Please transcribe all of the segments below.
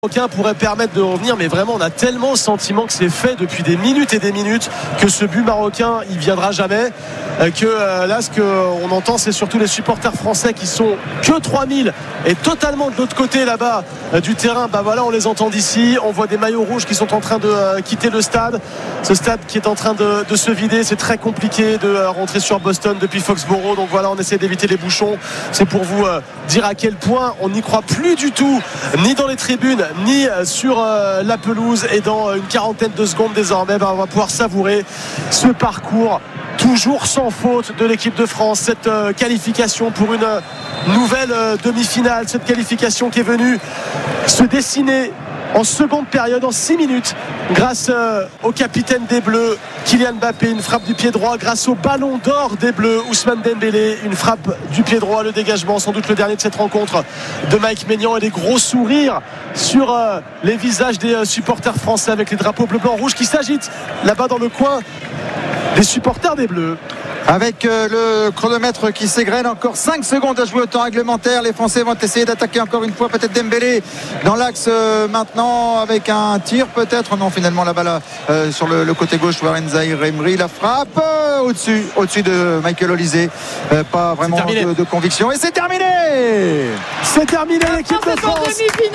Aucun pourrait permettre de revenir, mais vraiment on a tellement le sentiment que c'est fait depuis des minutes et des minutes, que ce but marocain il viendra jamais, que là ce qu'on entend c'est surtout les supporters français qui sont que 3000 et totalement de l'autre côté là-bas du terrain. Voilà, on les entend d'ici, on voit des maillots rouges qui sont en train de quitter le stade, ce stade qui est en train de se vider. C'est très compliqué de rentrer sur Boston depuis Foxborough, donc voilà, on essaie d'éviter les bouchons. C'est pour vous dire à quel point on n'y croit plus du tout, ni dans les tribunes ni sur la pelouse. Et dans une quarantaine de secondes désormais, on va pouvoir savourer ce parcours toujours sans faute de l'équipe de France, cette qualification pour une nouvelle demi-finale, cette qualification qui est venue se dessiner en seconde période, en 6 minutes, grâce au capitaine des Bleus, Kylian Mbappé, une frappe du pied droit, grâce au ballon d'or des Bleus, Ousmane Dembélé, une frappe du pied droit, le dégagement, sans doute le dernier de cette rencontre de Mike Maignan, et des gros sourires sur les visages des supporters français avec les drapeaux bleu, blanc, rouge qui s'agitent là-bas dans le coin des supporters des Bleus. Avec le chronomètre qui s'égrène, encore 5 secondes à jouer au temps réglementaire. Les Français vont essayer d'attaquer encore une fois, peut-être Dembélé dans l'axe maintenant avec un tir peut-être. Non, finalement la balle sur le côté gauche, Warren Zaïre-Emery, la frappe au-dessus de Michael Olysée. Pas vraiment de conviction, et c'est terminé. C'est terminé, l'équipe de France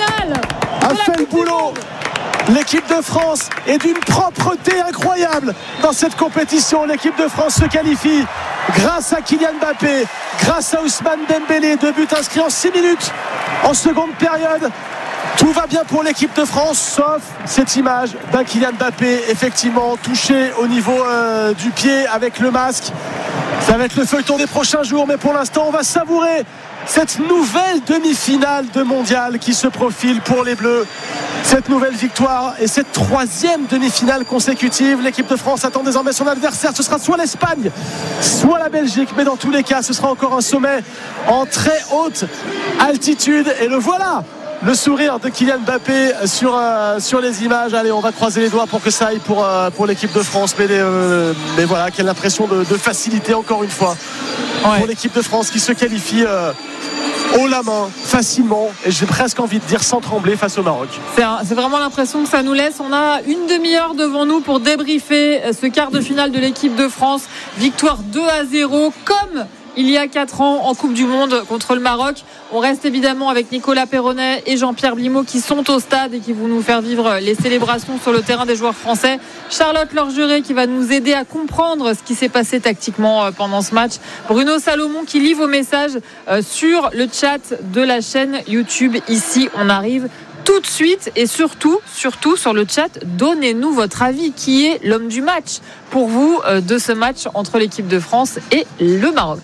a fait le boulot. L'équipe de France est d'une propreté incroyable dans cette compétition. L'équipe de France se qualifie grâce à Kylian Mbappé, grâce à Ousmane Dembélé. 2 buts inscrits en 6 minutes en seconde période. Tout va bien pour l'équipe de France, sauf cette image d'un Kylian Mbappé effectivement touché au niveau du pied avec le masque. Ça va être le feuilleton des prochains jours, mais pour l'instant on va savourer cette nouvelle demi-finale de mondial qui se profile pour les Bleus. Cette nouvelle victoire et cette 3e demi-finale consécutive. L'équipe de France attend désormais son adversaire. Ce sera soit l'Espagne, soit la Belgique. Mais dans tous les cas, ce sera encore un sommet en très haute altitude. Et le voilà, le sourire de Kylian Mbappé sur les images. Allez, on va croiser les doigts pour que ça aille pour l'équipe de France. Mais voilà, quelle impression de facilité encore une fois pour l'équipe de France qui se qualifie haut la main, facilement, et j'ai presque envie de dire sans trembler face au Maroc. C'est vraiment l'impression que ça nous laisse. On a une demi-heure devant nous pour débriefer ce quart de finale de l'équipe de France. Victoire 2-0 comme il y a 4 ans en Coupe du Monde contre le Maroc. On reste évidemment avec Nicolas Perronnet et Jean-Pierre Blimaud qui sont au stade et qui vont nous faire vivre les célébrations sur le terrain des joueurs français. Charlotte Lorgeret qui va nous aider à comprendre ce qui s'est passé tactiquement pendant ce match. Bruno Salomon qui lit vos messages sur le chat de la chaîne YouTube. Ici, on arrive tout de suite, et surtout sur le chat, donnez-nous votre avis. Qui est l'homme du match pour vous de ce match entre l'équipe de France et le Maroc?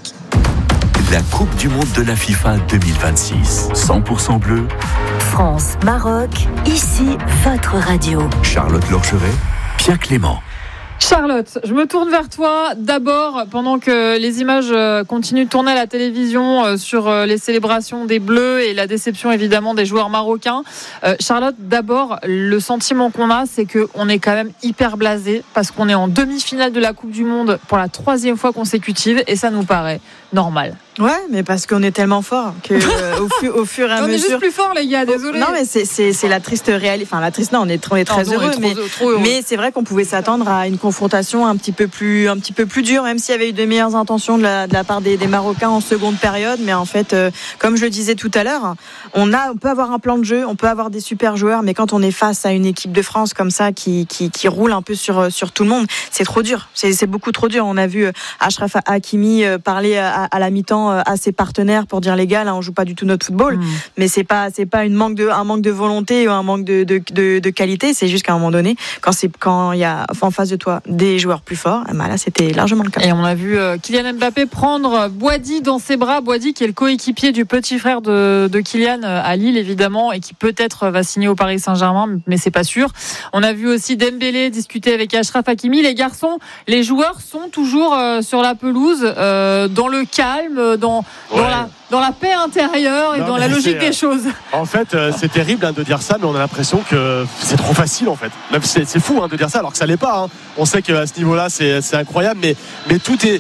La Coupe du Monde de la FIFA 2026. 100% bleu. France, Maroc, ici votre radio. Charlotte Lorgeret, Pierre Clément. Charlotte, je me tourne vers toi d'abord pendant que les images continuent de tourner à la télévision sur les célébrations des Bleus et la déception évidemment des joueurs marocains. Charlotte, d'abord, le sentiment qu'on a, c'est qu'on est quand même hyper blasé parce qu'on est en demi-finale de la Coupe du Monde pour la 3e fois consécutive et ça nous paraît normal. Ouais, mais parce qu'on est tellement fort que au fur et à mesure. On est juste plus fort, les gars. Désolé. Non, mais c'est la triste réalité. Enfin, la triste. Non, on est très heureux. Mais c'est vrai qu'on pouvait s'attendre à une confrontation un petit peu plus dure, même s'il y avait eu de meilleures intentions de la part des Marocains en seconde période. Mais en fait, comme je le disais tout à l'heure, on peut avoir un plan de jeu, on peut avoir des super joueurs, mais quand on est face à une équipe de France comme ça qui roule un peu sur tout le monde, c'est trop dur. C'est beaucoup trop dur. On a vu Achraf Hakimi parler à la mi-temps à ses partenaires pour dire les gars, là on joue pas du tout notre football, mais c'est pas un manque de volonté ou un manque de qualité, c'est juste qu'à un moment donné quand il y a en face de toi des joueurs plus forts, là c'était largement le cas. Et on a vu Kylian Mbappé prendre Boady dans ses bras, Boady qui est le coéquipier du petit frère de Kylian à Lille évidemment et qui peut-être va signer au Paris Saint-Germain, mais c'est pas sûr. On a vu aussi Dembélé discuter avec Achraf Hakimi. Les garçons, les joueurs sont toujours sur la pelouse dans le calme, dans la paix intérieure et dans la logique des choses. En fait, c'est terrible de dire ça, mais on a l'impression que c'est trop facile en fait. C'est fou de dire ça alors que ça l'est pas. On sait qu'à ce niveau-là, c'est incroyable, mais tout est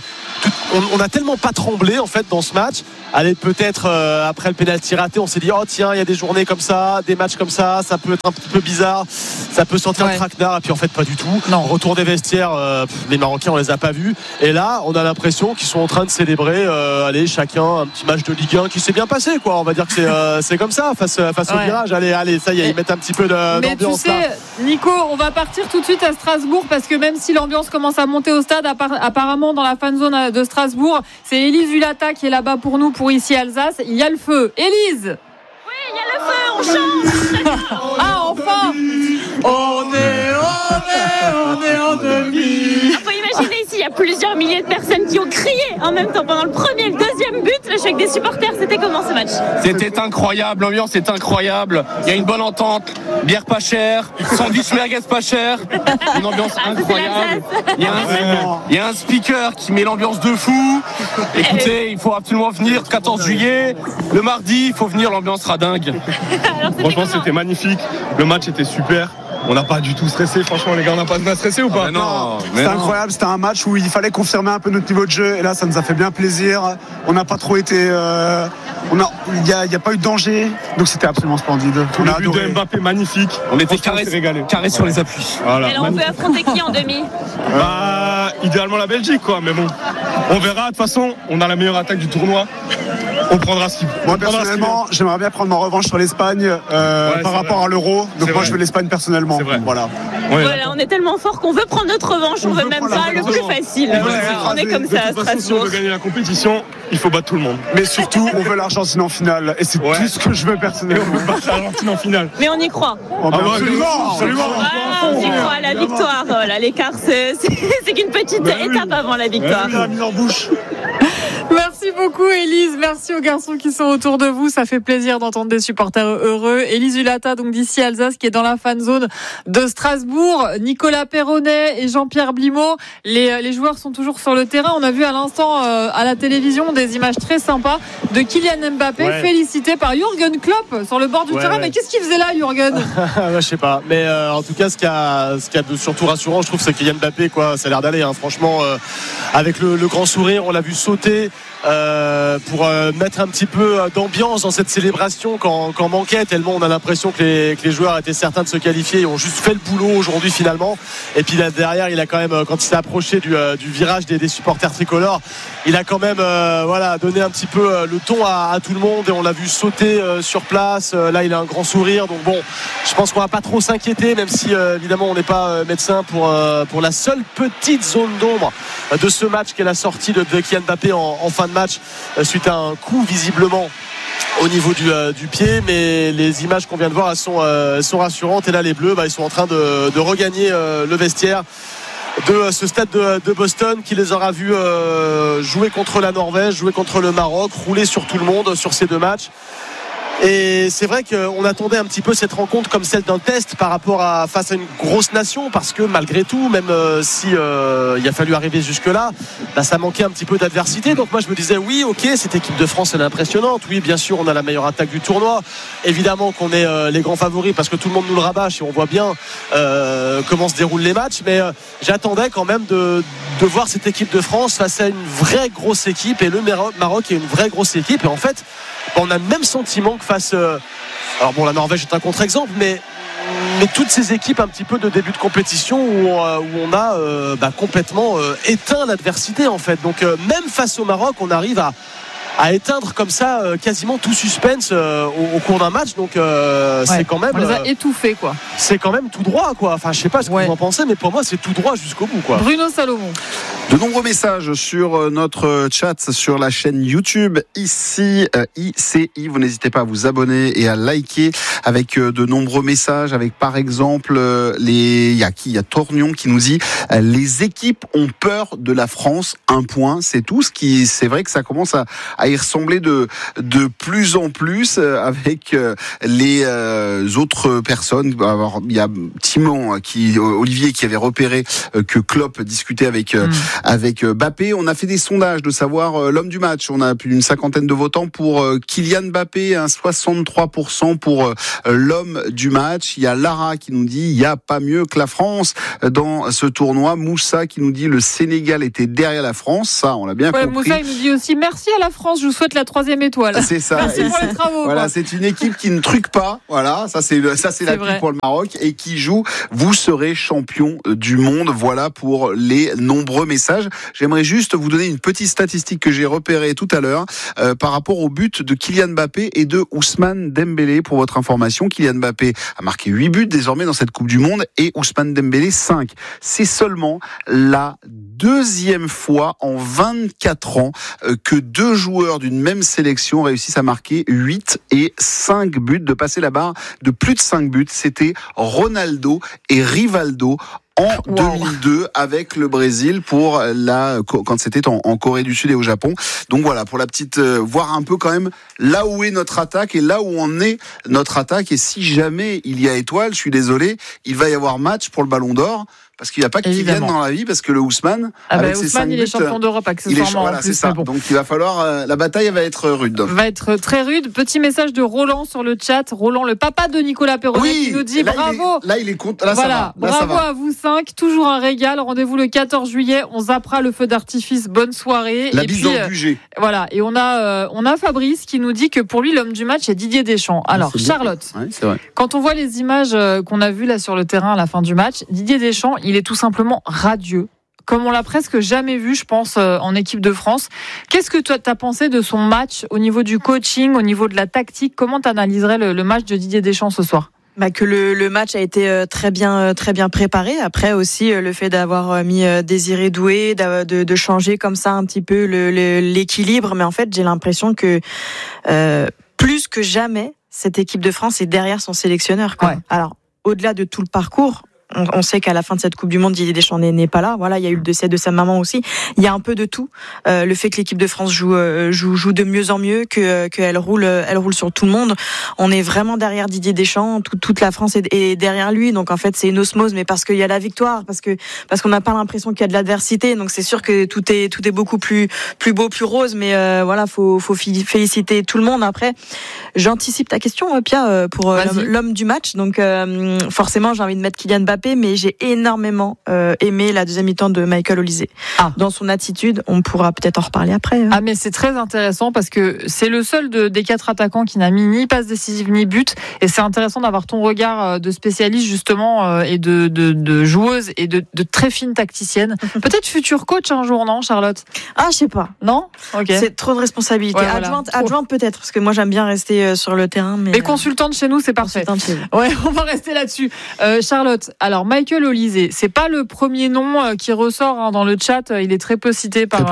on a tellement pas tremblé en fait dans ce match. Allez, peut-être après le pénalty raté, on s'est dit oh tiens, il y a des journées comme ça, des matchs comme ça peut être un petit peu bizarre, ça peut sortir le traquenard, et puis en fait pas du tout. Retour des vestiaires, les Marocains on les a pas vus, et là on a l'impression qu'ils sont en train de célébrer allez, chacun un petit match de Ligue 1 qui s'est bien passé quoi. On va dire que c'est comme ça face au virage. Allez, ça y est, ils mettent un petit peu d'ambiance. Mais tu sais, Nico, on va partir tout de suite à Strasbourg, parce que même si l'ambiance commence à monter au stade, apparemment dans la fan zone de Strasbourg, c'est Élise Vulata qui est là-bas pour nous, pour ici Alsace. Il y a le feu. Élise. Oui, il y a le feu, on chante. Ah, enfin. On est en demi. Il faut imaginer ici, il y a plusieurs milliers de personnes qui ont crié en même temps pendant le premier et le deuxième but. Le choc des supporters, c'était comment ce match? C'était incroyable, l'ambiance est incroyable. Il y a une bonne entente, bière pas chère, sandwich merguez pas cher, une ambiance incroyable. Il y a un speaker qui met l'ambiance de fou. Écoutez, il faut absolument venir 14 juillet. Le mardi, il faut venir, l'ambiance sera dingue. Franchement, c'était magnifique. Le match était super. On n'a pas du tout stressé, franchement les gars, on n'a pas stressé ou pas? Non, c'était incroyable, c'était un match où il fallait confirmer un peu notre niveau de jeu, et là ça nous a fait bien plaisir. On n'a pas trop été, il n'y a pas eu de danger, donc c'était absolument splendide. On a but de Mbappé magnifique. On était carré sur les appuis. Voilà. Alors on peut affronter qui en demi? Idéalement la Belgique quoi, mais bon, on verra. De toute façon, on a la meilleure attaque du tournoi. On prendra ce qu'il faut. Moi personnellement, j'aimerais bien prendre ma revanche sur l'Espagne par rapport à l'Euro. Donc moi je veux l'Espagne personnellement. Voilà, on est tellement fort qu'on veut prendre notre revanche. On veut même pas le plus facile. On est comme ça à Strasbourg. Si on veut gagner la compétition, il faut battre tout le monde. Mais surtout, on veut l'Argentine en finale. Et c'est tout ce que je veux personnellement. On veut battre l'Argentine en finale. Mais on y croit. Absolument. On y croit. La victoire, voilà, l'écart, c'est qu'une petite étape avant la victoire. La mise en bouche. Merci beaucoup Élise, merci aux garçons qui sont autour de vous, ça fait plaisir d'entendre des supporters heureux. Élise Vulata, donc d'ici Alsace, qui est dans la fan zone de Strasbourg. Nicolas Perronnet et Jean-Pierre Blimaud, les joueurs sont toujours sur le terrain. On a vu à l'instant à la télévision des images très sympas de Kylian Mbappé félicité par Jürgen Klopp sur le bord du terrain. Mais qu'est-ce qu'il faisait là, Jürgen? Je sais pas, mais en tout cas ce qu'il y a de surtout rassurant, je trouve, c'est Kylian Mbappé quoi. Ça a l'air d'aller hein. Franchement avec le grand sourire, on l'a vu sauter pour mettre un petit peu d'ambiance dans cette célébration quand manquait, tellement on a l'impression que les joueurs étaient certains de se qualifier et ont juste fait le boulot aujourd'hui finalement. Et puis là derrière, il a quand même, quand il s'est approché du virage des supporters tricolores, il a quand même donné un petit peu le ton à tout le monde, et on l'a vu sauter sur place. Là il a un grand sourire, donc bon, je pense qu'on va pas trop s'inquiéter, même si évidemment on n'est pas médecin pour la seule petite zone d'ombre de ce match qu'est la sortie de Kylian Mbappé en fin de match suite à un coup visiblement au niveau du pied, mais les images qu'on vient de voir elles sont rassurantes. Et là les Bleus ils sont en train de regagner le vestiaire de ce stade de Boston qui les aura vus jouer contre la Norvège, jouer contre le Maroc, rouler sur tout le monde sur ces deux matchs. Et c'est vrai qu'on attendait un petit peu cette rencontre comme celle d'un test face à une grosse nation, parce que malgré tout, même si il a fallu arriver jusque-là, ça manquait un petit peu d'adversité. Donc moi je me disais oui, ok, cette équipe de France elle est impressionnante, oui bien sûr on a la meilleure attaque du tournoi, évidemment qu'on est les grands favoris parce que tout le monde nous le rabâche et on voit bien comment se déroulent les matchs, mais j'attendais quand même de voir cette équipe de France face à une vraie grosse équipe, et le Maroc est une vraie grosse équipe, et en fait on a le même sentiment que face alors bon, la Norvège est un contre-exemple, mais toutes ces équipes un petit peu de début de compétition où on a complètement éteint l'adversité en fait. Donc même face au Maroc, on arrive à éteindre comme ça quasiment tout suspense au cours d'un match. Donc c'est quand même, on les a étouffés quoi. C'est quand même tout droit quoi. Enfin je sais pas ce que vous en pensez, mais pour moi c'est tout droit jusqu'au bout quoi. Bruno Salomon. De nombreux messages sur notre chat sur la chaîne YouTube ici ICI. Vous n'hésitez pas à vous abonner et à liker, avec de nombreux messages, avec par exemple il y a Tornion qui nous dit les équipes ont peur de la France, un point, c'est tout. C'est vrai que ça commence à y ressembler de plus en plus avec les autres personnes. Alors, il y a Timon Olivier qui avait repéré que Klopp discutait avec avec Mbappé. On a fait des sondages de savoir l'homme du match. On a plus d'une 50aine de votants pour Kylian Mbappé, 63% pour l'homme du match. Il y a Lara qui nous dit il n'y a pas mieux que la France dans ce tournoi. Moussa qui nous dit le Sénégal était derrière la France. Ça, on l'a bien compris. Moussa, il nous dit aussi merci à la France, je vous souhaite la 3e étoile. C'est ça. Merci pour les travaux. Voilà, c'est une équipe qui ne truque pas. Voilà, ça c'est la pub pour le Maroc et qui joue. Vous serez champion du monde. Voilà pour les nombreux messages. J'aimerais juste vous donner une petite statistique que j'ai repérée tout à l'heure par rapport au but de Kylian Mbappé et de Ousmane Dembélé. Pour votre information, Kylian Mbappé a marqué 8 buts désormais dans cette Coupe du Monde et Ousmane Dembélé 5. C'est seulement la 2e fois en 24 ans que 2 joueurs d'une même sélection réussissent à marquer 8 et 5 buts, de passer la barre de plus de 5 buts. C'était Ronaldo et Rivaldo en 2002 avec le Brésil quand c'était en Corée du Sud et au Japon. Donc voilà, pour la petite voir un peu quand même là où est notre attaque et là où en est notre attaque. Et si jamais il y a étoile, je suis désolé, il va y avoir match pour le Ballon d'Or. Parce qu'il n'y a pas que qui viennent dans la vie, parce que le Ousmane, avec ses 5 buts, il est champion d'Europe accessoirement. Voilà, c'est ça. Bon. Donc il va falloir, la bataille va être rude. Va être très rude. Petit message de Roland sur le chat. Roland, le papa de Nicolas Perronnet, qui nous dit bravo. Il est content. Là, voilà, ça va. Là, bravo à vous 5. Toujours un régal. Rendez-vous le 14 juillet. On zappera le feu d'artifice. Bonne soirée. La bise dans le budget. Voilà. Et on a Fabrice qui nous dit que pour lui, l'homme du match est Didier Deschamps. Alors, Charlotte, c'est vrai. Quand on voit les images qu'on a vues là sur le terrain à la fin du match, Didier Deschamps, il est tout simplement radieux, comme on l'a presque jamais vu, je pense, en équipe de France. Qu'est-ce que toi t'as pensé de son match au niveau du coaching, au niveau de la tactique? Comment t'analyserais le match de Didier Deschamps ce soir? Que le match a été très bien préparé. Après aussi le fait d'avoir mis Désiré Doué, de changer comme ça un petit peu l'équilibre. Mais en fait, j'ai l'impression que plus que jamais, cette équipe de France est derrière son sélectionneur, quoi. Ouais. Alors, au-delà de tout le parcours, on sait qu'à la fin de cette Coupe du Monde, Didier Deschamps n'est pas là. Voilà, il y a eu le décès de sa maman aussi. Il y a un peu de tout. Le fait que l'équipe de France joue de mieux en mieux, qu'elle roule sur tout le monde. On est vraiment derrière Didier Deschamps. Toute la France est derrière lui. Donc en fait, c'est une osmose, mais parce qu'il y a la victoire, parce qu'on n'a pas l'impression qu'il y a de l'adversité. Donc c'est sûr que tout est beaucoup plus beau, plus rose. Mais voilà, faut féliciter tout le monde. Après, j'anticipe ta question, Pia, pour l'homme du match. Donc forcément, j'ai envie de mettre Kylian Mbappé. Mais j'ai énormément aimé la deuxième mi-temps de Michael Olise. Dans son attitude, on pourra peut-être en reparler après. Ah, mais c'est très intéressant parce que c'est le seul des 4 attaquants qui n'a mis ni passe décisive ni but. Et c'est intéressant d'avoir ton regard de spécialiste justement et de joueuse et de très fine tacticienne. Peut-être futur coach un jour, non, Charlotte? Ah, je sais pas. Non? Okay. C'est trop de responsabilité. Ouais, adjointe peut-être, parce que moi j'aime bien rester sur le terrain. Mais consultante chez nous, c'est parfait. Ouais, on va rester là-dessus. Charlotte, alors Michael Olise, c'est pas le premier nom qui ressort dans le chat. Il est très peu cité par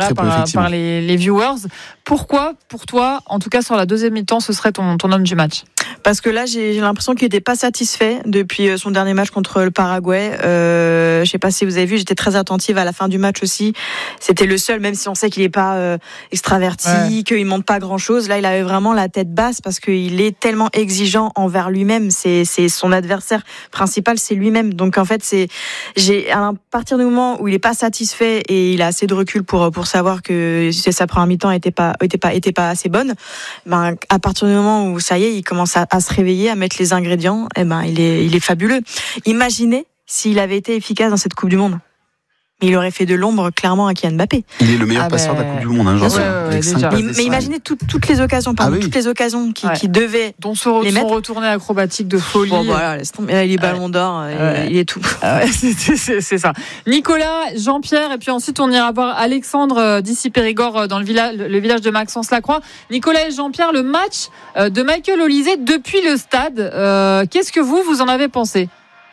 les viewers. Pourquoi, pour toi, en tout cas sur la deuxième mi-temps, ce serait ton homme du match? Parce que là, j'ai l'impression qu'il n'était pas satisfait depuis son dernier match contre le Paraguay. Je sais pas si vous avez vu, j'étais très attentive à la fin du match aussi. C'était le seul, même si on sait qu'il n'est pas extraverti, qu'il montre pas grand-chose. Là, il avait vraiment la tête basse parce qu'il est tellement exigeant envers lui-même. C'est son adversaire principal, c'est lui-même. Donc en fait, à partir du moment où il n'est pas satisfait et il a assez de recul pour savoir que sa première mi-temps était pas assez bonne. À partir du moment où ça y est, il commence à se réveiller, à mettre les ingrédients, il est fabuleux. Imaginez s'il avait été efficace dans cette Coupe du Monde. Il aurait fait de l'ombre clairement à Kylian Mbappé. Il est le meilleur passeur de la Coupe du Monde, mais imaginez toutes les occasions, toutes les occasions qui devaient dont son retourné acrobatique de folie. Bon, voilà, là, il est Ballon d'Or, il est tout. C'est ça. Nicolas, Jean-Pierre, et puis ensuite on ira voir Alexandre d'ici Périgord dans le village de Maxence-Lacroix. Nicolas et Jean-Pierre, le match de Michael Olise depuis le stade. Qu'est-ce que vous en avez pensé?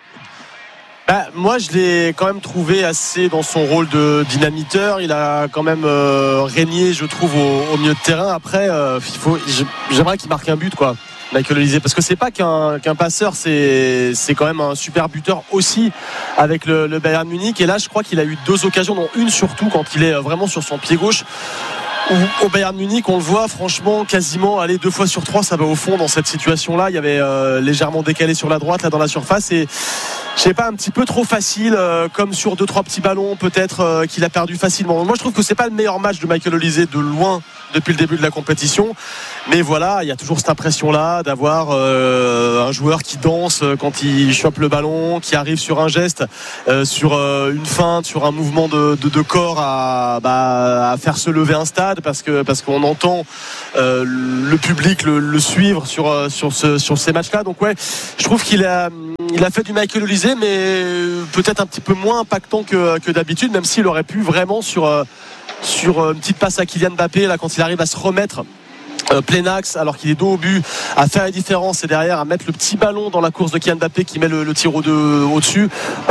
Moi, je l'ai quand même trouvé assez dans son rôle de dynamiteur. Il a quand même régné, je trouve, au milieu de terrain. Après, j'aimerais qu'il marque un but, quoi, Michael Olise, parce que c'est pas qu'un passeur, c'est quand même un super buteur aussi avec le Bayern Munich. Et là, je crois qu'il a eu 2 occasions, dont une surtout quand il est vraiment sur son pied gauche. Au Bayern Munich, on le voit franchement quasiment aller 2 fois sur 3, ça va au fond dans cette situation-là. Il y avait légèrement décalé sur la droite, là dans la surface, et je sais pas, un petit peu trop facile, comme sur 2-3 petits ballons peut-être qu'il a perdu facilement. Moi je trouve que c'est pas le meilleur match de Michael Olise de loin depuis le début de la compétition, mais voilà, il y a toujours cette impression là d'avoir un joueur qui danse quand il chope le ballon, qui arrive sur un geste, sur une feinte, sur un mouvement de corps à faire se lever un stade parce qu'on entend le public le suivre sur ces matchs-là. Donc ouais, je trouve qu'il a fait du Michael Olise, mais peut-être un petit peu moins impactant que d'habitude, même s'il aurait pu vraiment sur une petite passe à Kylian Mbappé là, quand il arrive à se remettre plein axe alors qu'il est dos au but, à faire la différence et derrière à mettre le petit ballon dans la course de Kylian Mbappé qui met le tir au-dessus.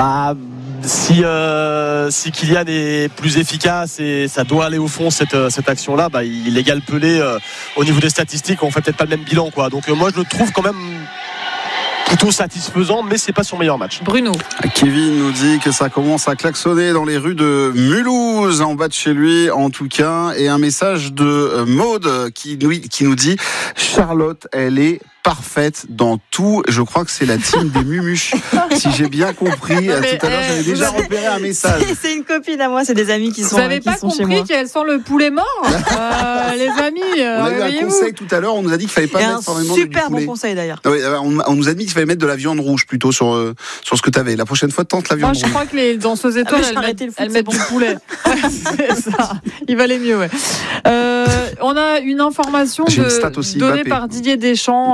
Si Kylian est plus efficace et ça doit aller au fond cette action là, il égale Pelé au niveau des statistiques. On fait peut-être pas le même bilan quoi. Donc moi je le trouve quand même plutôt satisfaisant, mais c'est pas son meilleur match. Bruno. Kevin nous dit que ça commence à klaxonner dans les rues de Mulhouse, en bas de chez lui en tout cas, et un message de Maude qui nous dit Charlotte, elle est parfaite dans tout. Je crois que c'est la team des Mumuches. Si j'ai bien compris, tout à l'heure j'avais déjà repéré un message. C'est une copine à moi, c'est des amis qui sont chez moi. Vous n'avez pas compris qu'elle sent le poulet mort, les amis. On a eu un conseil tout à l'heure, on nous a dit qu'il fallait pas mettre énormément de poulet. Super bon conseil d'ailleurs. Oui, on nous a dit qu'il fallait mettre de la viande rouge plutôt sur ce que tu avais. La prochaine fois, tente la viande rouge. Moi, je crois que les danseuses étoiles, elles mettent du poulet. C'est ça. Il valait mieux, ouais. On a une information donnée par Didier Deschamps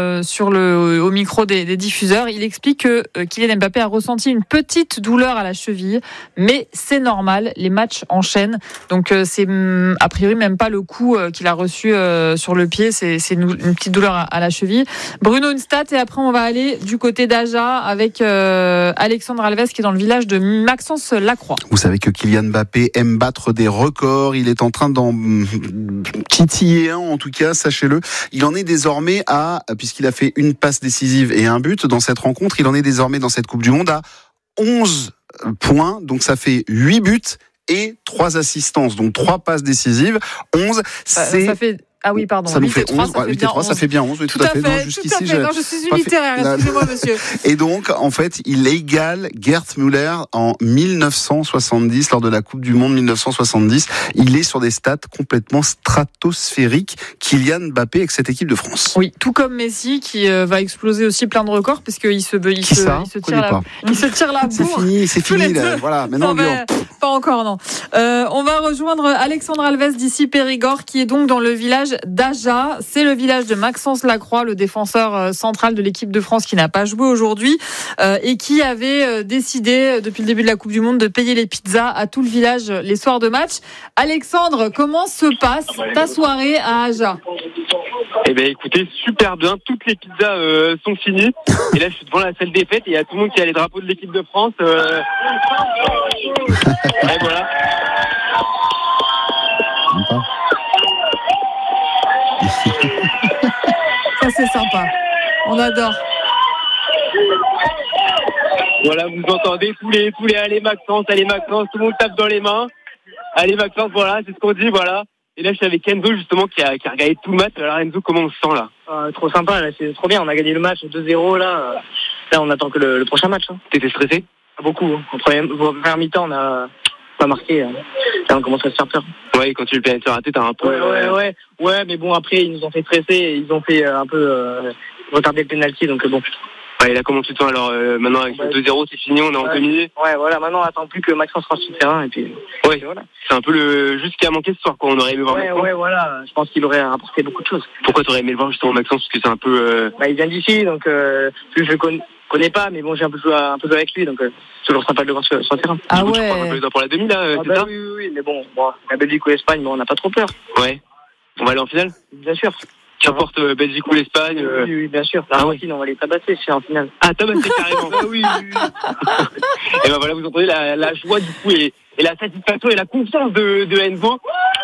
au micro des diffuseurs. Il explique que Kylian Mbappé a ressenti une petite douleur à la cheville, mais c'est normal, les matchs enchaînent. Donc c'est a priori même pas le coup qu'il a reçu sur le pied, c'est une petite douleur à la cheville. Bruno, une stat et après on va aller du côté d'Aja avec Alexandre Alves qui est dans le village de Maxence Lacroix. Vous savez que Kylian Mbappé aime battre des records, il est en train d'en titiller un en tout cas, sachez-le. Il en est désormais puisqu'il a fait une passe décisive et un but dans cette rencontre, il en est désormais dans cette Coupe du Monde à 11 points, donc ça fait 8 buts et 3 assistances, donc 3 passes décisives, 11, ça fait... Ah oui, pardon. Ça nous fait 11. 8 et 3, ça fait bien 11. Oui, tout à fait. Non, jusqu'ici, je suis unitaire. Excusez-moi, monsieur. Et donc, en fait, il égale Gerd Müller en 1970, lors de la Coupe du Monde 1970. Il est sur des stats complètement stratosphériques. Kylian Mbappé avec cette équipe de France. Oui, tout comme Messi, qui va exploser aussi plein de records, puisqu'il se tire la bourre. C'est fini. Voilà, maintenant, pas encore, non. On va rejoindre Alexandre Alves d'ici Périgord, qui est donc dans le village d'Aja. C'est le village de Maxence Lacroix, le défenseur central de l'équipe de France qui n'a pas joué aujourd'hui et qui avait décidé depuis le début de la Coupe du Monde de payer les pizzas à tout le village les soirs de match. Alexandre, comment se passe ta soirée à Aja? Eh bien écoutez, super bien, toutes les pizzas sont finies et là je suis devant la salle des fêtes et il y a tout le monde qui a les drapeaux de l'équipe de France et voilà. Ça c'est sympa, on adore. Voilà, vous entendez tous les allez Maxence, tout le monde tape dans les mains. Allez Maxence, voilà, c'est ce qu'on dit, voilà. Et là je suis avec Enzo justement qui a regardé tout le match. Alors Enzo, comment on se sent là? Trop sympa, là, c'est trop bien, on a gagné le match 2-0 là. Là on attend que le prochain match. T'étais stressé? Beaucoup, en première mi-temps on a pas marqué, là on commence à se faire peur. Ouais, quand tu le pénètres raté, t'as un peu... Ouais, mais bon après ils nous ont fait stresser et ils ont fait un peu retarder le pénalty, donc bon. Ouais, là comment tu te sens alors maintenant avec 2-0 c'est fini, on est en demi. Ouais, voilà, maintenant on attend plus que Maxence rentre sur le terrain et puis... Ouais, voilà. C'est un peu juste ce qui a manqué ce soir, quoi. On aurait aimé voir Maxence. Ouais, voilà, je pense qu'il aurait apporté beaucoup de choses. Pourquoi t'aurais aimé le voir justement Maxence? Parce que c'est un peu... il vient d'ici, donc plus je le connais pas, mais bon, j'ai un peu joué avec lui, donc c'est toujours sympa de le voir sur le terrain. Ah du coup, ouais. tu crois un peu pour la demi là, c'est ça? Oui, mais bon, la Belgique ou l'Espagne, on n'a pas trop peur. Ouais. On va aller en finale? Bien sûr. Qu'importe Belgique ou l'Espagne. Oui, bien sûr. L'Argentine, on va les tabasser en finale. Ah, tabasser carrément. Oui. Et ben voilà, vous entendez la joie du coup et la satisfaction et la confiance de Enzo.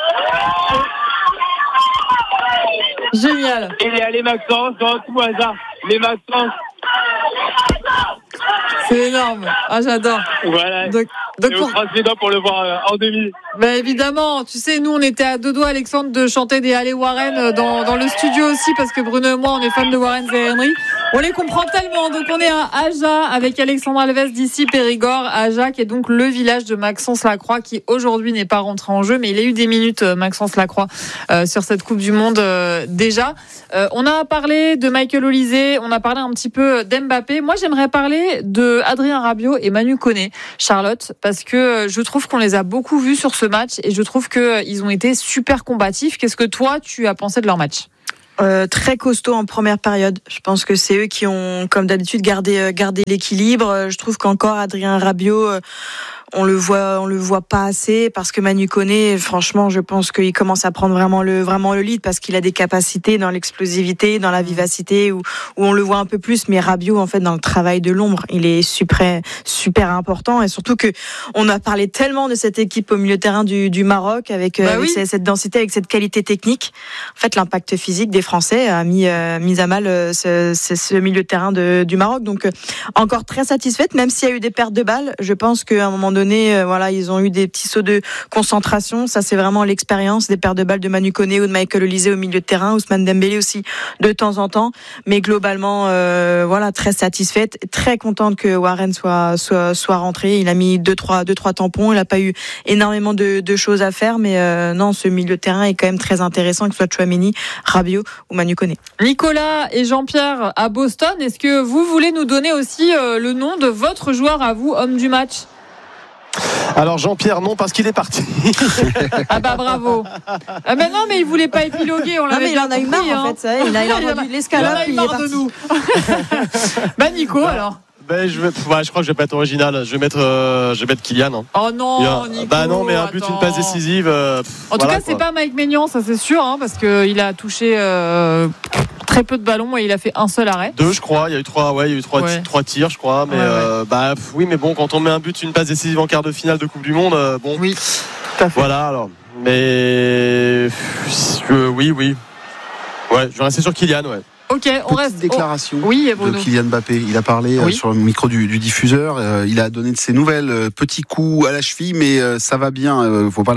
Génial. Et les Maxence, dans tout hasard. Les Maxence. C'est énorme. Ah, j'adore. Voilà. Donc on croise les doigts pour le voir en demi. Bah évidemment, tu sais, nous on était à 2 doigts, Alexandre, de chanter des Allez Warren dans le studio aussi, parce que Bruno et moi on est fans de Warren et Henry. On les comprend tellement. Donc on est à Aja avec Alexandre Alves d'ici Périgord. Aja qui est donc le village de Maxence Lacroix qui aujourd'hui n'est pas rentré en jeu, mais il a eu des minutes Maxence Lacroix sur cette Coupe du Monde déjà. On a parlé de Michael Olise, on a parlé un petit peu d'Mbappé. Moi j'aimerais parler de Adrien Rabiot et Manu Koné, Charlotte, parce que je trouve qu'on les a beaucoup vus sur ce match et je trouve qu'ils ont été super combatifs. Qu'est-ce que toi tu as pensé de leur match ? Très costaud en première période. Je pense que c'est eux qui ont, comme d'habitude, gardé l'équilibre. Je trouve qu'encore Adrien Rabiot, on le voit pas assez parce que Manu Koné, franchement, je pense qu'il commence à prendre vraiment le lead parce qu'il a des capacités dans l'explosivité, dans la vivacité où on le voit un peu plus. Mais Rabiot, en fait, dans le travail de l'ombre, il est super important et surtout que on a parlé tellement de cette équipe au milieu de terrain du Maroc avec cette densité, avec cette qualité technique. En fait, l'impact physique des Français a mis à mal ce milieu de terrain du Maroc. Donc, encore très satisfaite, même s'il y a eu des pertes de balles. Je pense qu'à un moment donné, ils ont eu des petits sauts de concentration. Ça, c'est vraiment l'expérience des pertes de balles de Manu Koné ou de Michael Olise au milieu de terrain, Ousmane Dembélé aussi de temps en temps. Mais globalement, très satisfaite, très contente que Warren soit rentré. Il a mis 2-3 tampons. Il n'a pas eu énormément de choses à faire, mais non, ce milieu de terrain est quand même très intéressant, que ce soit Tchouaméni, Rabiot ou Manu Koné. Nicolas et Jean-Pierre à Boston, est-ce que vous voulez nous donner aussi le nom de votre joueur à vous, homme du match ? Alors Jean-Pierre, non, parce qu'il est parti. Ah bah bravo. Mais non, mais il voulait pas épiloguer. On l'avait il en a eu marre en fait. Ça, il a entendu l'escalade. Il en a eu marre de nous. Nico alors. Je crois que je vais pas être original. Je vais mettre Kylian. Hein. Oh non, Nico. Non, mais un but, une passe décisive. En tout cas, c'est pas Mike Maignan, ça c'est sûr, parce qu'il a touché très peu de ballons et il a fait un seul arrêt. 2, je crois. Il y a eu 3 tirs, je crois. Mais oui, mais bon, quand on met un but, une passe décisive en quart de finale de Coupe du Monde, bon. Oui. Tout à fait. Voilà. Alors, mais oui. Ouais, je vais rester sur Kylian. Ouais. Ok, on reste. Déclaration de Kylian Mbappé. Il a parlé sur le micro du diffuseur. Il a donné de ses nouvelles, petits coups à la cheville, mais ça va bien. Faut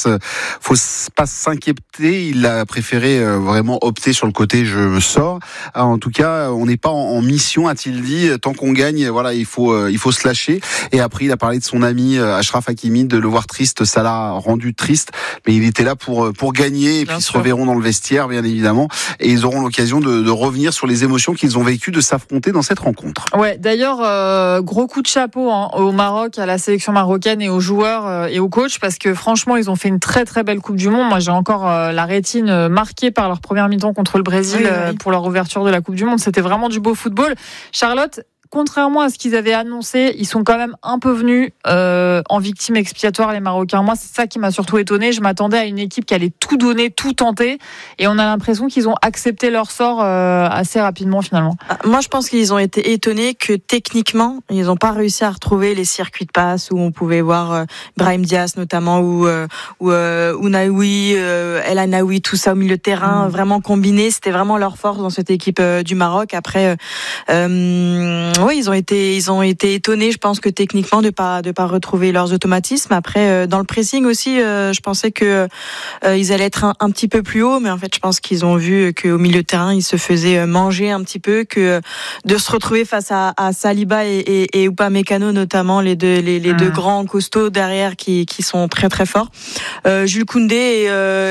pas s'inquiéter. Il a préféré vraiment opter sur le côté je me sors. Alors, en tout cas, on n'est pas en mission, a-t-il dit. Tant qu'on gagne, il faut se lâcher. Et après, il a parlé de son ami Achraf Hakimi, de le voir triste. Ça l'a rendu triste, mais il était là pour gagner. Et puis ils se reverront dans le vestiaire, bien évidemment, et ils auront l'occasion de revenir sur les émotions qu'ils ont vécues de s'affronter dans cette rencontre. Ouais, d'ailleurs, gros coup de chapeau au Maroc, à la sélection marocaine et aux joueurs et aux coachs, parce que franchement, ils ont fait une très très belle Coupe du Monde. Moi, j'ai encore la rétine marquée par leur première mi-temps contre le Brésil pour leur ouverture de la Coupe du Monde. C'était vraiment du beau football. Charlotte, contrairement à ce qu'ils avaient annoncé, ils sont quand même un peu venus en victime expiatoire, les Marocains. Moi, c'est ça qui m'a surtout étonné. Je m'attendais à une équipe qui allait tout donner, tout tenter, et on a l'impression qu'ils ont accepté leur sort assez rapidement finalement. Moi, je pense qu'ils ont été étonnés que techniquement, ils n'ont pas réussi à retrouver les circuits de passe où on pouvait voir Brahim Diaz notamment ou Ounaoui, El Anaoui, tout ça au milieu de terrain, vraiment combiné. C'était vraiment leur force dans cette équipe du Maroc. Après, ils ont été étonnés, je pense, que techniquement de pas retrouver leurs automatismes. Après, dans le pressing aussi, je pensais que ils allaient être un petit peu plus haut, mais en fait, je pense qu'ils ont vu qu'au milieu de terrain, ils se faisaient manger un petit peu, que de se retrouver face à Saliba et Upamecano notamment, les deux grands costauds derrière qui sont très très forts. Jules Koundé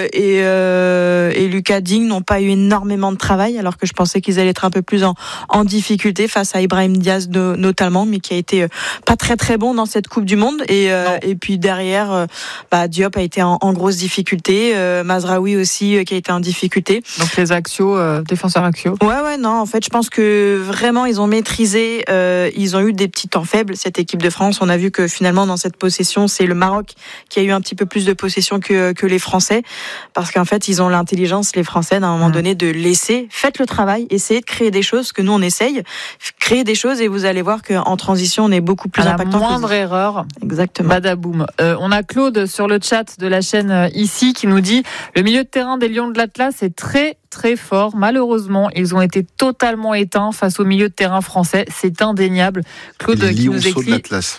et Lucas Digne n'ont pas eu énormément de travail, alors que je pensais qu'ils allaient être un peu plus en difficulté face à Ibrahim Diaz notamment, mais qui a été pas très très bon dans cette Coupe du Monde. Et puis derrière, Diop a été en grosse difficulté, Mazraoui aussi qui a été en difficulté. Donc les axiaux, défenseurs axiaux. Ouais, non, en fait, je pense que vraiment ils ont maîtrisé, ils ont eu des petits temps faibles, cette équipe de France. On a vu que finalement dans cette possession, c'est le Maroc qui a eu un petit peu plus de possession que les Français, parce qu'en fait, ils ont l'intelligence, les Français, d'un moment donné, de laisser, faites le travail, essayez de créer des choses, que nous on essaye, créer des choses, et vous allez voir qu'en transition, on est beaucoup plus impactant. À la moindre erreur, exactement. Badaboum. On a Claude sur le chat de la chaîne ici qui nous dit le milieu de terrain des Lions de l'Atlas est très très fort. Malheureusement, ils ont été totalement éteints face au milieu de terrain français. C'est indéniable. Claude qui nous écrit. De l'Atlas.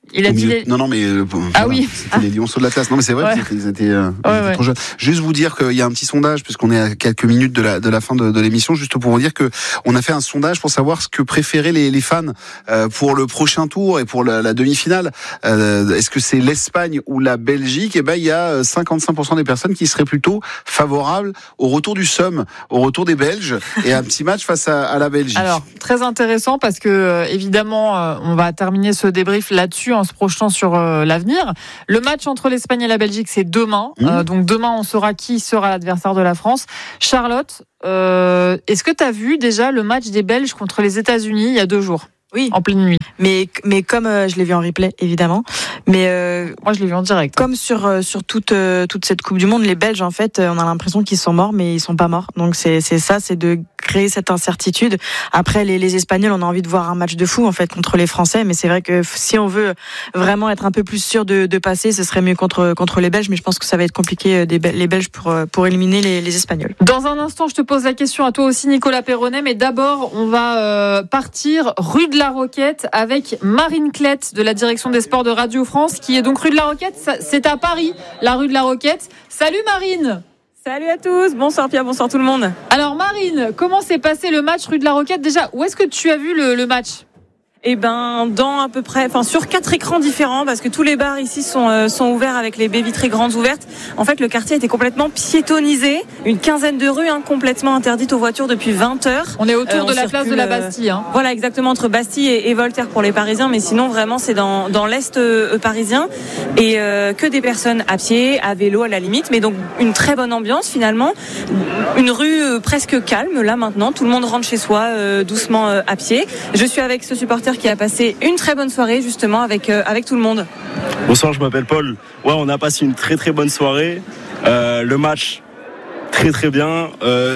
Il a dit Non, mais oui. C'était les Lionceaux de l'Atlas. Non, mais c'est vrai qu'ils étaient trop jeunes. Juste vous dire qu'il y a un petit sondage, puisqu'on est à quelques minutes de la fin de l'émission, juste pour vous dire que on a fait un sondage pour savoir ce que préféraient les fans pour le prochain tour et pour la demi-finale. Est-ce que c'est l'Espagne ou la Belgique? Et ben, il y a 55% des personnes qui seraient plutôt favorables au retour du SOM, au retour des Belges et un petit match face à la Belgique. Alors, très intéressant parce que évidemment, on va terminer ce débrief là-dessus en se projetant sur l'avenir. Le match entre l'Espagne et la Belgique, c'est demain. Donc demain, on saura qui sera l'adversaire de la France. Charlotte, est-ce que tu as vu déjà le match des Belges contre les États-Unis il y a 2 jours? Oui, en pleine nuit. Mais comme je l'ai vu en replay, évidemment. Mais moi, je l'ai vu en direct. Comme sur toute cette Coupe du Monde, les Belges, en fait, on a l'impression qu'ils sont morts, mais ils sont pas morts. Donc c'est de créer cette incertitude. Après, les Espagnols, on a envie de voir un match de fou, en fait, contre les Français. Mais c'est vrai que si on veut vraiment être un peu plus sûr de passer, ce serait mieux contre les Belges. Mais je pense que ça va être compliqué, les Belges, pour éliminer les Espagnols. Dans un instant, je te pose la question à toi aussi, Nicolas Perronnet. Mais d'abord, on va partir rue de la Roquette avec Marine Klett de la direction des sports de Radio France, qui est donc rue de la Roquette. C'est à Paris, la rue de la Roquette. Salut Marine. Salut à tous, bonsoir Pierre, bonsoir tout le monde. Alors Marine, comment s'est passé le match rue de la Roquette? Déjà, où est-ce que tu as vu le match? Eh ben, dans à peu près, sur 4 écrans différents, parce que tous les bars ici sont ouverts avec les baies vitrées grandes ouvertes. En fait, le quartier était complètement piétonnisé, une quinzaine de rues complètement interdites aux voitures depuis 20 heures. On est autour de la place de la Bastille. Voilà, exactement, entre Bastille et Voltaire pour les Parisiens, mais sinon vraiment c'est dans l'est parisien et que des personnes à pied, à vélo à la limite, mais donc une très bonne ambiance finalement, une rue presque calme là maintenant. Tout le monde rentre chez soi doucement à pied. Je suis avec ce supporter qui a passé une très bonne soirée justement avec tout le monde. Bonsoir, je m'appelle Paul. Ouais, on a passé une très très bonne soirée. Le match très très bien.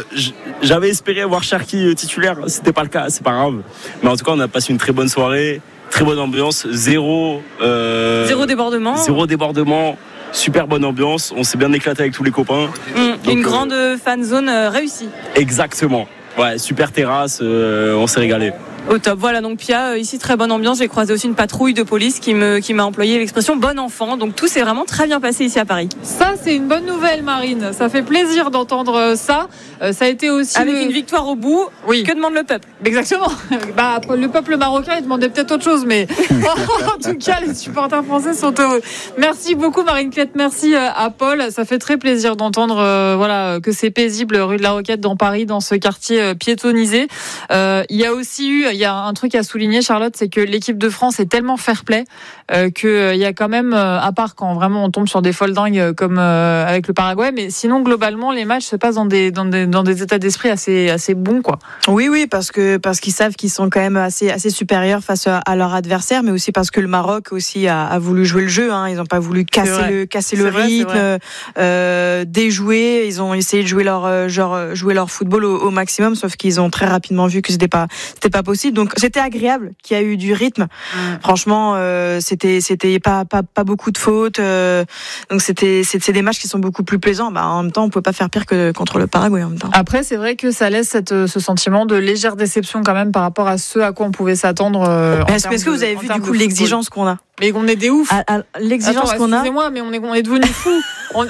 J'avais espéré voir Cherki titulaire, c'était pas le cas, c'est pas grave. Mais en tout cas, on a passé une très bonne soirée, très bonne ambiance, zéro débordement. Zéro débordement. Super bonne ambiance, on s'est bien éclaté avec tous les copains. Une grande fan zone réussie. Exactement. Ouais, super terrasse, on s'est régalé. Au top. Voilà, donc Pia, ici très bonne ambiance. J'ai croisé aussi une patrouille de police qui m'a employé l'expression bon enfant. Donc tout s'est vraiment très bien passé ici à Paris. Ça, c'est une bonne nouvelle, Marine. Ça fait plaisir d'entendre ça. Ça a été aussi avec une victoire au bout. Oui. Que demande le peuple? Exactement. Le peuple marocain, il demandait peut-être autre chose, mais en tout cas, les supporters français sont heureux. Merci beaucoup, Marine Klett. Merci à Paul. Ça fait très plaisir d'entendre que c'est paisible rue de la Roquette dans Paris, dans ce quartier piétonnisé. Il y a un truc à souligner, Charlotte, c'est que l'équipe de France est tellement fair-play qu'il y a quand même, à part quand vraiment on tombe sur des folles dingues comme avec le Paraguay, mais sinon globalement les matchs se passent dans des états d'esprit assez bons, quoi. Oui, parce qu'ils savent qu'ils sont quand même assez supérieurs face à leur adversaire, mais aussi parce que le Maroc aussi a voulu jouer le jeu. Ils n'ont pas voulu casser le rythme, déjouer. Ils ont essayé de jouer leur football au maximum, sauf qu'ils ont très rapidement vu que c'était pas possible. Donc c'était agréable qu'il y a eu du rythme. Franchement, c'était pas beaucoup de fautes. Donc c'est des matchs qui sont beaucoup plus plaisants. En même temps, on peut pas faire pire que contre le Paraguay en même temps. Après, c'est vrai que ça laisse ce sentiment de légère déception quand même par rapport à ce à quoi on pouvait s'attendre. Est-ce que vous avez vu du coup l'exigence qu'on a? Mais on est des oufs. L'exigence qu'on a. Excusez-moi, mais on est devenus fous. On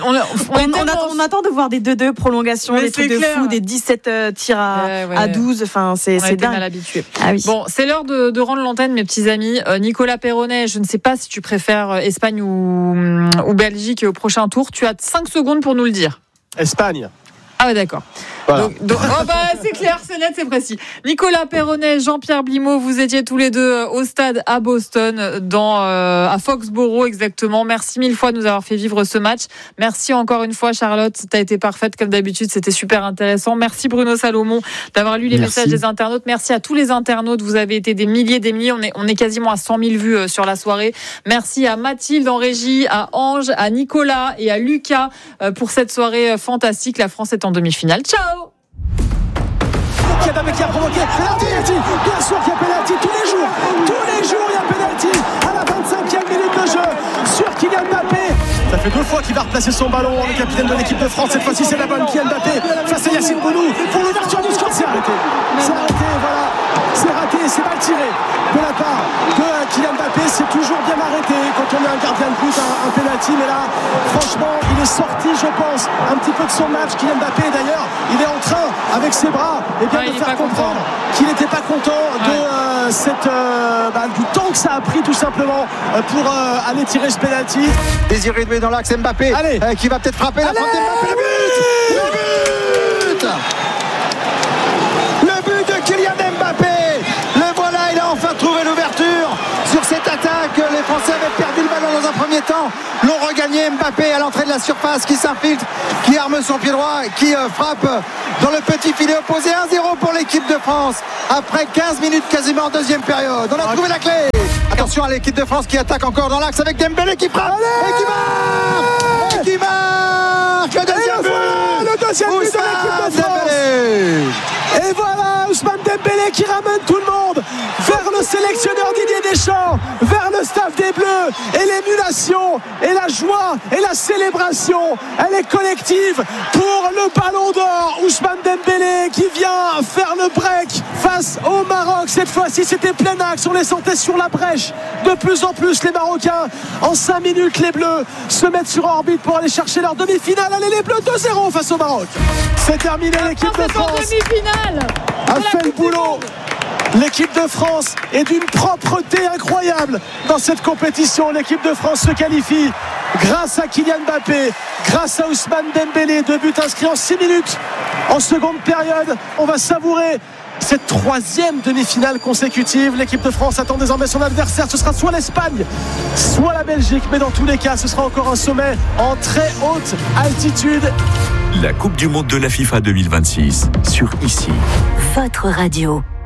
attend de voir des 2-2 prolongations, des trucs de fou, des 17 tirs à 12. Enfin, c'est dingue. Mal habitué. Ah oui. Bon, c'est l'heure de rendre l'antenne, mes petits amis. Nicolas Perronnet, je ne sais pas si tu préfères Espagne ou Belgique au prochain tour. Tu as 5 secondes pour nous le dire. Espagne. Ah ouais, d'accord. Voilà. C'est clair, c'est net, c'est précis. Nicolas Perronnet, Jean-Pierre Blimaud, vous étiez tous les deux au stade à Boston, à Foxborough exactement. Merci 1000 fois de nous avoir fait vivre ce match. Merci encore une fois, Charlotte. T'as été parfaite comme d'habitude, c'était super intéressant. Merci Bruno Salomon d'avoir lu les messages des internautes. Merci à tous les internautes. Vous avez été des milliers. On est quasiment à 100 000 vues sur la soirée. Merci à Mathilde en régie, à Ange, à Nicolas et à Lucas pour cette soirée fantastique. La France est en demi-finale. Ciao. Mbappé qui a provoqué penalty, bien sûr qu'il y a penalty tous les jours il y a penalty à la 25e minute de jeu sur Kylian Mbappé. Ça fait 2 fois qu'il va replacer son ballon, le capitaine de l'équipe de France. Cette fois-ci c'est la bonne Kylian Mbappé face à Yacine Bounou pour l'ouverture du score. C'est arrêté, voilà, c'est raté, c'est mal tiré de la part de Kylian Mbappé. C'est toujours bien arrêté quand on est un gardien de but, un penalty, mais là franchement il est sorti, je pense, un petit peu de son match. Kylian Mbappé d'ailleurs, il est en train avec ses bras de faire comprendre qu'il n'était pas content de du temps que ça a pris tout simplement pour aller tirer ce penalty. Désiré Doué dans l'axe, Mbappé qui va peut-être frapper la frappe d'Mbappé. Le but de Kylian Mbappé. Le voilà, il a enfin trouvé l'ouverture sur cette attaque. Les Français avaient perdu le ballon dans un premier temps, l'ont regagné. Mbappé à l'entrée de la surface qui s'infiltre, qui arme son pied droit, qui frappe dans le petit filet opposé. 1-0 pour l'équipe de France après 15 minutes quasiment en deuxième période. On a trouvé la clé. Attention à l'équipe de France qui attaque encore dans l'axe avec Dembélé qui frappe et qui marque le deuxième but. Le deuxième but de l'équipe de France. Et voilà Ousmane Dembélé qui ramène tout le monde vers le sélectionneur Didier Deschamps, vers le staff des Bleus, et l'émulation et la joie et la célébration, elle est collective pour le Ballon d'Or. Ousmane Dembélé qui vient faire le break face au Maroc. Cette fois-ci c'était plein axe, on les sentait sur la brèche de plus en plus les Marocains. En 5 minutes les Bleus se mettent sur orbite pour aller chercher leur demi-finale. Allez les Bleus, 2-0 face au Maroc. C'est terminé, l'équipe de France a fait le boulot. L'équipe de France est d'une propreté incroyable dans cette compétition. L'équipe de France se qualifie grâce à Kylian Mbappé, grâce à Ousmane Dembélé. 2 buts inscrits en 6 minutes en seconde période. On va savourer cette 3e demi-finale consécutive. L'équipe de France attend désormais son adversaire. Ce sera soit l'Espagne, soit la Belgique. Mais dans tous les cas, ce sera encore un sommet en très haute altitude. La Coupe du Monde de la FIFA 2026 sur ICI. Votre radio.